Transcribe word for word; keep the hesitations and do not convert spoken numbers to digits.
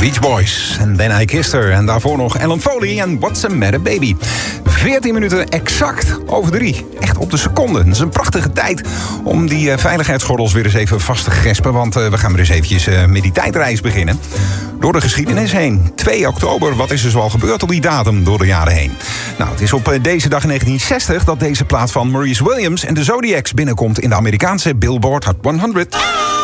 Beach Boys en Then I Kissed Her. En daarvoor nog Alan Foley en What's the Matter Baby. veertien minuten exact over drie. Echt op de seconde. Dat is een prachtige tijd om die uh, veiligheidsgordels weer eens even vast te gespen. Want uh, we gaan weer eens eventjes uh, met die tijdreis beginnen. Door de geschiedenis heen. twee oktober, wat is er zoal gebeurd op die datum door de jaren heen? Nou, het is op uh, deze dag in negentien zestig dat deze plaat van Maurice Williams en de Zodiacs binnenkomt in de Amerikaanse Billboard Hot honderd.